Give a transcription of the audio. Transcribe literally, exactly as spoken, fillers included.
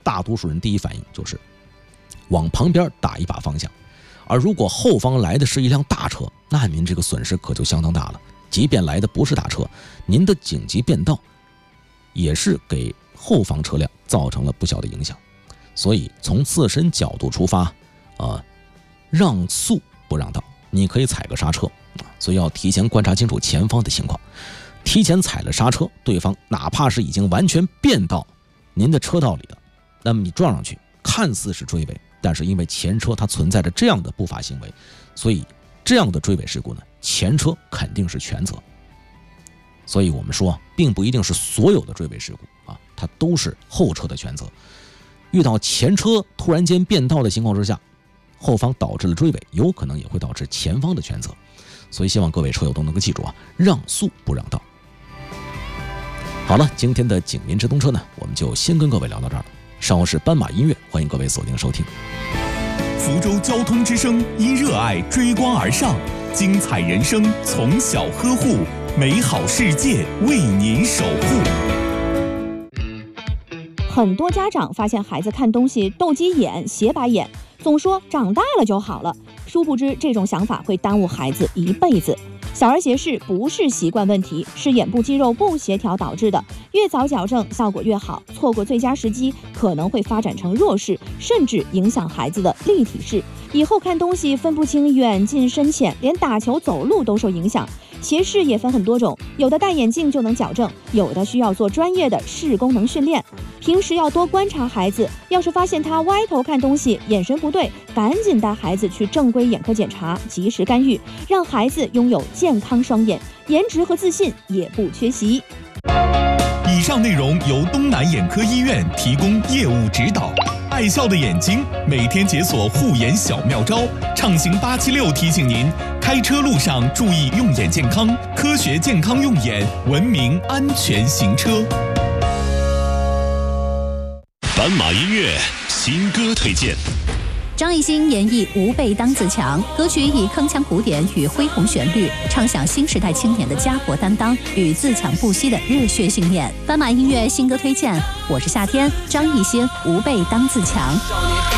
大多数人第一反应就是往旁边打一把方向。而如果后方来的是一辆大车，那您这个损失可就相当大了。即便来的不是大车，您的紧急变道也是给后方车辆造成了不小的影响。所以从自身角度出发，呃，让速不让道，你可以踩个刹车，所以要提前观察清楚前方的情况。提前踩了刹车，对方哪怕是已经完全变到您的车道里的，那么你撞上去看似是追尾，但是因为前车它存在着这样的不法行为，所以这样的追尾事故呢，前车肯定是全责。所以我们说并不一定是所有的追尾事故啊，它都是后车的全责。遇到前车突然间变道的情况之下，后方导致了追尾，有可能也会导致前方的全责。所以希望各位车友都能够记住啊，让速不让道。好了，今天的警民直通车呢，我们就先跟各位聊到这儿了。稍后是斑马音乐，欢迎各位锁定收听。 福州交通之声因热爱追光而上，精彩人生从小呵护，美好世界为您守护。 很多家长发现孩子看东西斗鸡眼、斜白眼，总说长大了就好了，殊不知这种想法会耽误孩子一辈子。小儿斜视不是习惯问题，是眼部肌肉不协调导致的，越早矫正效果越好，错过最佳时机可能会发展成弱视，甚至影响孩子的立体视，以后看东西分不清远近深浅，连打球走路都受影响。斜视也分很多种，有的戴眼镜就能矫正，有的需要做专业的视功能训练。平时要多观察孩子，要是发现他歪头看东西，眼神不对，赶紧带孩子去正规眼科检查，及时干预，让孩子拥有健康双眼，颜值和自信也不缺席。 以上内容由东南眼科医院提供业务指导。爱笑的眼睛，每天解锁护眼小妙招。畅行八七六提醒您，开车路上注意用眼健康，科学健康用眼，文明安全行车。 斑马音乐新歌推荐。 张艺兴演绎《吾辈当自强》，歌曲以铿锵古典与恢宏旋律，唱响新时代青年的家国担当与自强不息的热血信念。斑马音乐新歌推荐，我是夏天，张艺兴《吾辈当自强》。